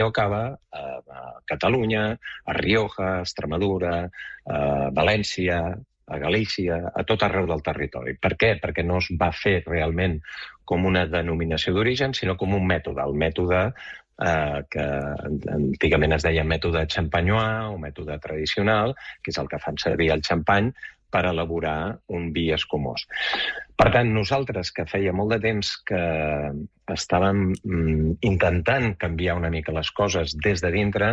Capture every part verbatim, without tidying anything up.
Cava, a, a Catalunya, a Rioja, a Extremadura, a València, a Galícia, a tot arreu del territori. Per què? Perquè no es va fer realment com una denominació d'origen, sinó com un mètode. El mètode eh, que antigament es deia mètode xampanyà o mètode tradicional, que és el que fan servir el xampany per elaborar un vi escumós. Per tant, nosaltres, que feia molt de temps que estàvem mm, intentant canviar una mica les coses des de dintre,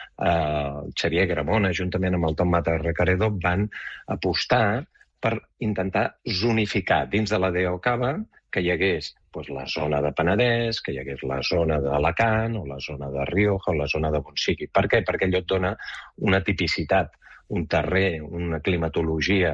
eh, Xavier Gramona, juntament amb el Tom Mata Recaredo, van apostar per intentar zonificar dins de la D O Cava que hi hagués doncs, la zona de Penedès, que hi hagués la zona d'Alacant, o la zona de Rioja, o la zona de on sigui. Per què? Perquè allò et dona una tipicitat, un terrer, una climatologia,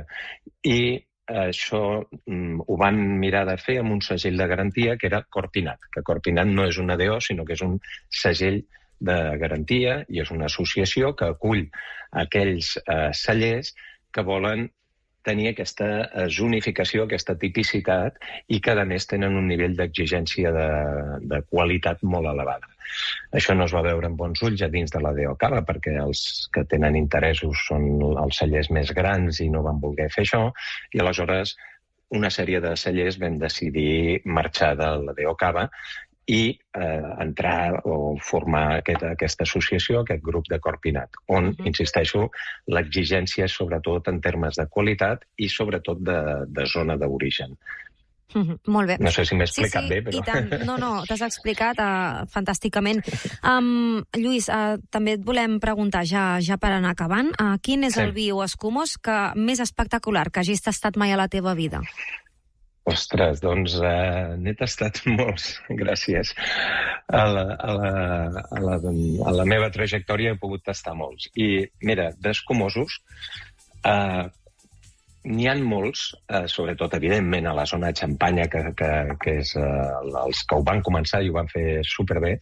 i això mm, ho van mirar de fer amb un segell de garantia que era Corpinat, que Corpinat no és una D O, sinó que és un segell de garantia i és una associació que acull aquells eh, cellers que volen tenir aquesta zonificació, aquesta tipicitat, i que, a més, tenen un nivell d'exigència de, de qualitat molt elevada. Això no es va veure amb bons ulls a dins de la D O Cava, perquè els que tenen interessos són els cellers més grans i no van voler fer això, i aleshores una sèrie de cellers vam decidir marxar de la D O Cava i eh, entrar o formar aquesta, aquesta associació, aquest grup de Corpinat, on, uh-huh. insisteixo, l'exigència és sobretot en termes de qualitat i sobretot de, de zona d'origen. Mm-hmm, molt bé. No sé si m'he explicat sí, sí, bé, però... i tant. No, no, t'has explicat uh, fantàsticament. Um, Lluís, uh, també et volem preguntar, ja, ja per anar acabant, uh, quin és sí. el vi o escumós que més espectacular que hagis tastat mai a la teva vida? Ostres, doncs uh, n'he tastat molts, gràcies. A la, a, la, a, la, a la meva trajectòria he pogut tastar molts. I, mira, d'escumosos, uh, n'hi ha molts, eh, sobretot, evidentment, a la zona de Xampanya, que, que, que és eh, els que ho van començar i ho van fer superbé,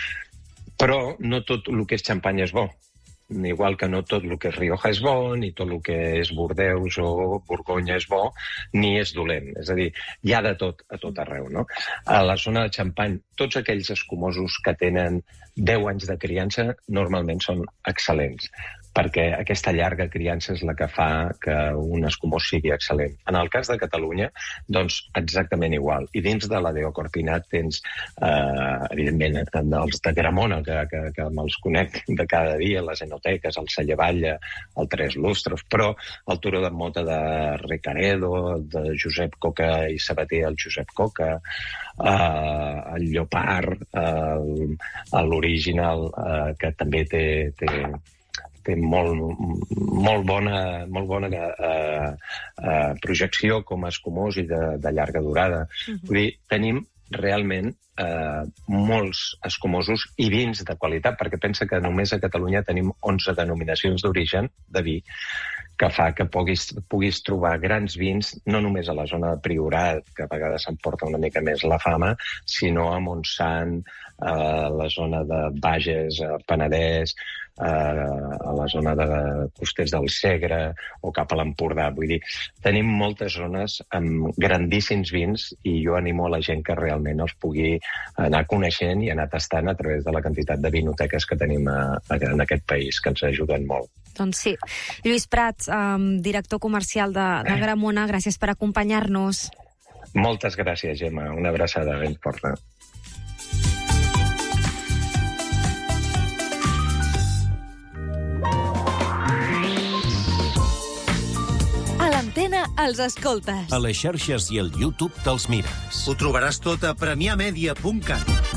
però no tot el que és Xampanya és bo. Igual que no tot el que és Rioja és bo, ni tot el que és Bordeus o Borgonya és bo, ni és dolent. És a dir, hi ha de tot a tot arreu, no? A la zona de Xampany, tots aquells escumosos que tenen deu anys de criança normalment són excel·lents, perquè aquesta llarga criança és la que fa que un escumós sigui excel·lent. En el cas de Catalunya, doncs exactament igual. I dins de la D O Corpinat tens, eh, evidentment, els de Gramona, que, que, que me'ls conec de cada dia, les enoteques, el Cellevalla, el Tres Lustres, però el Turó de Mota de Recaredo, de Josep Coca i Sabater, el Josep Coca, eh, el Llopart, eh, l'original, eh, que també té... té té molt, molt bona, molt bona eh, eh, projecció com a escumós i de, de llarga durada. Uh-huh. Vull dir, tenim realment eh, molts escumosos i vins de qualitat, perquè pensa que només a Catalunya tenim onze denominacions d'origen de vi, que fa que puguis, puguis trobar grans vins, no només a la zona de Priorat, que a vegades s'emporta una mica més la fama, sinó a Montsant, a la zona de Bages, a Penedès, a la zona de Costers del Segre o cap a l'Empordà. Vull dir, tenim moltes zones amb grandíssims vins i jo animo a la gent que realment els pugui anar coneixent i anar tastant a través de la quantitat de vinoteques que tenim a, a, en aquest país, que ens ajuden molt. Doncs sí. Lluís Prats, um, director comercial de, de Gramona, gràcies per acompanyar-nos. Moltes gràcies, Gemma. Una abraçada ben forta. A l'antena els escoltes. A les xarxes i al YouTube te'ls mires. Ho trobaràs tot a premià media punt cat.